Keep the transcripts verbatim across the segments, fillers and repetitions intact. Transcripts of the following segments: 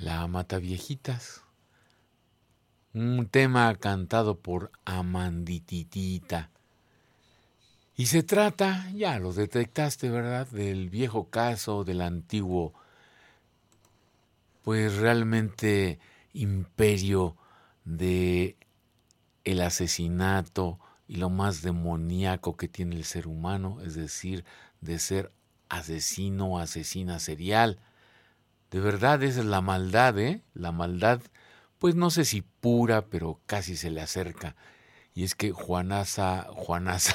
La Mataviejitas, un tema cantado por Amandititita. Y se trata, ya lo detectaste, ¿verdad?, del viejo caso del antiguo, pues realmente imperio de el asesinato y lo más demoníaco que tiene el ser humano, es decir, de ser asesino o asesina serial. De verdad, esa es la maldad, ¿eh? La maldad, pues no sé si pura, pero casi se le acerca. Y es que Juanasa, Juanasa,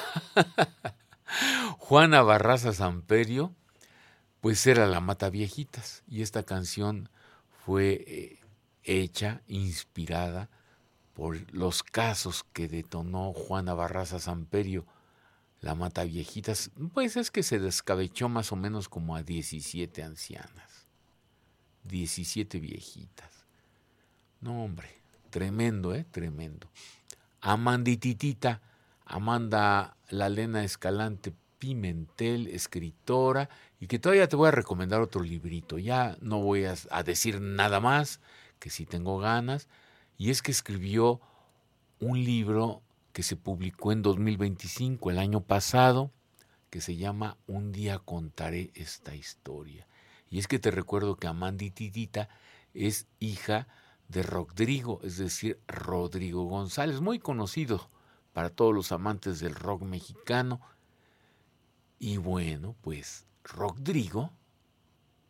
Juana Barraza Samperio, pues era la Mataviejitas. Y esta canción fue eh, hecha, inspirada por los casos que detonó Juana Barraza Samperio, la Mataviejitas. Pues es que se descabechó más o menos como a diecisiete ancianas, diecisiete viejitas. No, hombre, tremendo, ¿eh? Tremendo. Amandititita, Amanda Lalena Escalante Pimentel, escritora, y que todavía te voy a recomendar otro librito. Ya no voy a, a decir nada más, que sí tengo ganas, y es que escribió un libro que se publicó en dos mil veinticinco, el año pasado, que se llama Un día contaré esta historia. Y es que te recuerdo que Amandititita es hija de Rodrigo, es decir, Rodrigo González, muy conocido para todos los amantes del rock mexicano. Y bueno, pues Rodrigo